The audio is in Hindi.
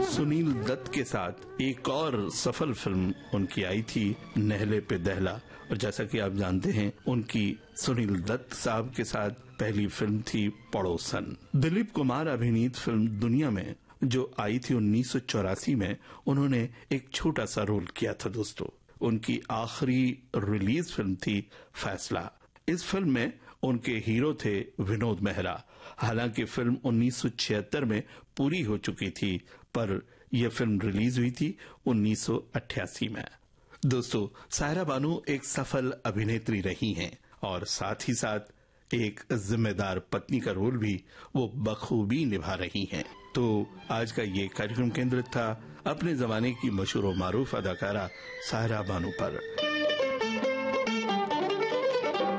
सुनील दत्त के साथ एक और सफल फिल्म उनकी आई थी नहले पे दहला, और जैसा कि आप जानते हैं उनकी सुनील दत्त साहब के साथ पहली फिल्म थी पड़ोसन। दिलीप कुमार अभिनीत फिल्म दुनिया में जो आई थी 1984 में, उन्होंने एक छोटा सा रोल किया था दोस्तों। उनकी आखिरी रिलीज फिल्म थी फैसला। इस फिल्म में उनके हीरो थे विनोद मेहरा। हालांकि फिल्म 1976 में पूरी हो चुकी थी, पर यह फिल्म रिलीज हुई थी 1988 में। दोस्तों, सायरा बानू एक सफल अभिनेत्री रही हैं और साथ ही साथ एक जिम्मेदार पत्नी का रोल भी वो बखूबी निभा रही हैं। तो आज का ये कार्यक्रम केंद्रित था अपने जमाने की मशहूर और मारूफ अदाकारा सायरा बानू पर।